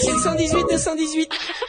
C'est le 118 218.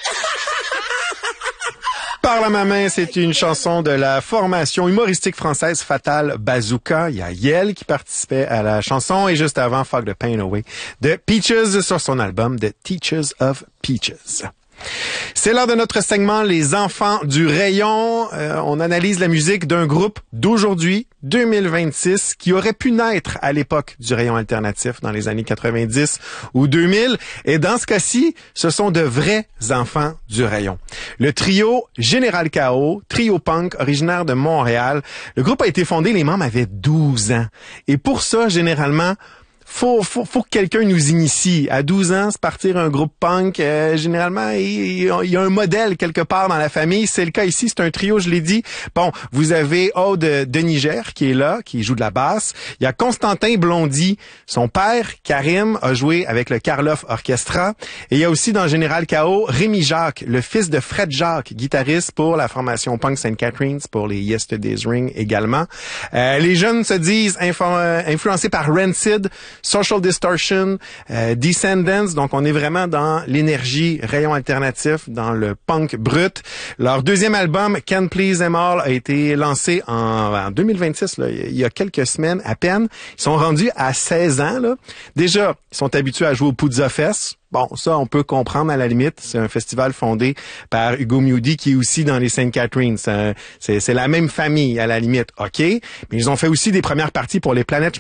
Parle à ma main, c'est une chanson de la formation humoristique française Fatal Bazooka. Il y a Yel qui participait à la chanson et juste avant, Fog the Pain Away de Peaches sur son album The Teachers of Peaches. C'est l'heure de notre segment Les enfants du rayon. On analyse la musique d'un groupe d'aujourd'hui, 2026, qui aurait pu naître à l'époque du rayon alternatif dans les années 90 ou 2000. Et dans ce cas-ci, ce sont de vrais enfants du rayon. Le trio Général Chaos, trio punk originaire de Montréal. Le groupe a été fondé, les membres avaient 12 ans. Et pour ça, généralement, faut que quelqu'un nous initie. À 12 ans, se partir un groupe punk, généralement, il y a un modèle quelque part dans la famille. C'est le cas ici, c'est un trio, je l'ai dit. Bon, vous avez Aude de Niger qui est là, qui joue de la basse. Il y a Constantin Blondy, son père, Karim, a joué avec le Karloff Orchestra. Et il y a aussi dans Général Chaos, Rémi Jacques, le fils de Fred Jacques, guitariste pour la formation punk St. Catherine's, pour les Yesterday's Ring également. Les jeunes se disent influencés par Rancid, Social Distortion, Descendants, donc on est vraiment dans l'énergie rayon alternatif, dans le punk brut. Leur deuxième album, Can't Please Them All, a été lancé en 2026, là, il y a quelques semaines à peine. Ils sont rendus à 16 ans. Là. Déjà, ils sont habitués à jouer au Puzza Fest. Bon, ça, on peut comprendre à la limite. C'est un festival fondé par Hugo Mewdy qui est aussi dans les St. Catherine. C'est la même famille à la limite. OK. Mais ils ont fait aussi des premières parties pour les Planet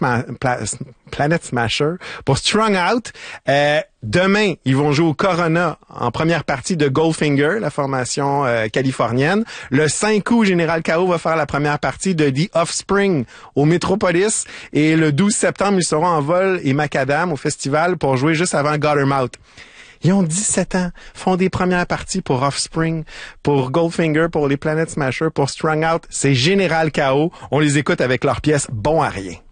Smasher, pour Strung Out. Demain, ils vont jouer au Corona en première partie de Goldfinger, la formation californienne. Le 5 août, Général Chaos va faire la première partie de The Offspring au Metropolis. Et le 12 septembre, ils seront en vol et macadam au festival pour jouer juste avant Guttermouth. Ils ont 17 ans, font des premières parties pour Offspring, pour Goldfinger, pour les Planet Smasher, pour Strung Out. C'est Général Chaos. On les écoute avec leur pièce Bon à rien.